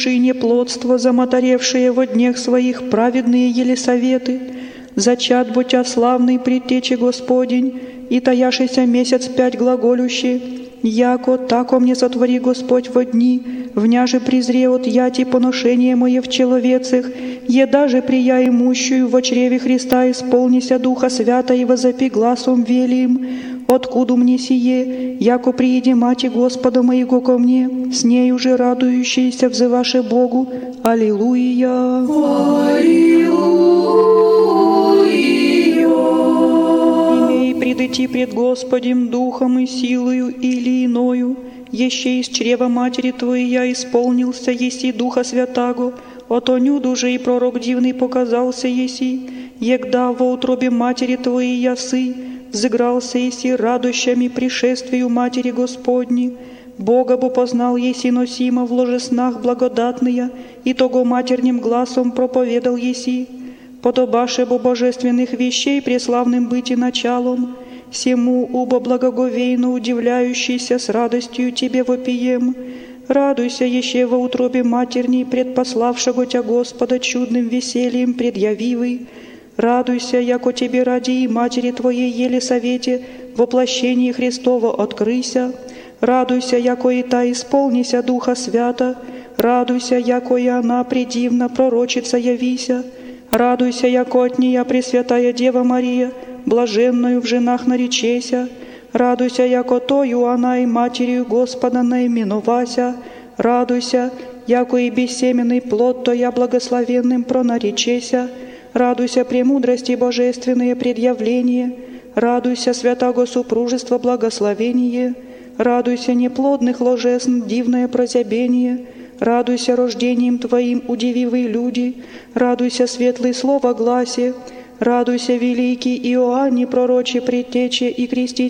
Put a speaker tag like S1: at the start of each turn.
S1: и неплодство, замоторевшие во днях своих праведные Елисаветы, зачат будья славный предтечи Господень, и таяшися месяц 5 глаголющий, яко тако мне сотвори Господь во дни, вняже презре от яти поношение мое в человецах, еда же прия имущую во чреве Христа исполнися Духа Свята и возопи гласом велиим, откуда мне сие, яко приеди мати Господа моего ко мне, с ней уже радующиеся взываше Богу. Аллилуйя! Имей предыти пред Господем духом и силою или иною, еще из чрева матери твоей я исполнился, еси Духа Святаго, от онюду же и пророк дивный показался еси, егда во утробе матери твоей ясы, взыгрался еси радощами пришествию Матери Господни, Бога бо познал еси носимо в ложе снах благодатные, и того матерним гласом проповедал еси, подобаше бо божественных вещей преславным быть и началом, сему убо благоговейно удивляющийся с радостью тебе вопием, радуйся еще во утробе матерней предпославшего тя Господа чудным весельем предъявивый, радуйся, яко тебе ради и матери твоей Елисавете воплощении Христова открыся, радуйся, яко и та исполнися Духа Свята, радуйся, яко и она предивно пророчица явися, радуйся, яко от нея Пресвятая Дева Мария, блаженную в женах наречеся, радуйся, яко тою она и матерью Господа наименовася, радуйся, яко и бессеменный плод тоя благословенным пронаречеся, радуйся премудрости божественные предъявления, радуйся святаго супружества благословение, радуйся неплодных ложесн дивное прозябение, радуйся рождением Твоим удививые люди, радуйся светлый слово гласе, радуйся великий Иоанне пророче предтече и креститель